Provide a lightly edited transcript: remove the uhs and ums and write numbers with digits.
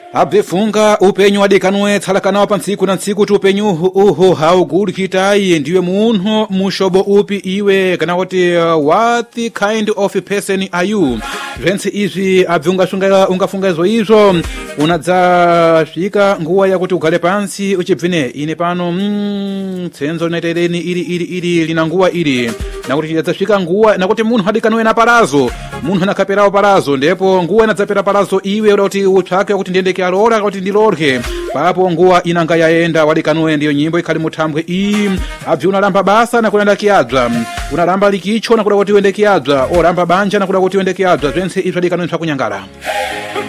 abvefunga upenyu adikanwe tsalakanawa pa ntsiku na ntsiku ti upenyu uhu haugurikitayi ndiwe munthu mushobo upi iwe kana kuti what kind of person are you zventse izvi abve ungafunga izvo izvo unadzasvika nguwa yakuti ugale pansi uchibvine ine pano tsenzo linaitereni ili lina nguwa ili nakuti chidadzasvika nguwa nakuti munthu adikanwe na parazo munthu anakaperawo parazo ndipo nguwa inadzapera parazo iwe uda kuti utsvake kuti ndiendeke alora kuti ndilorhe papo nguwa inanga yaenda wadikanwe ndiyo nyimbo ikhali muthambwe iyi abvi unalamba basa nakulanda kiyadzwa unalamba likicho nakuda kuti uende kiyadzwa oramba banja nakuda kuti uende kiyadzwa zventse izvo adikanwe ntsakunyangala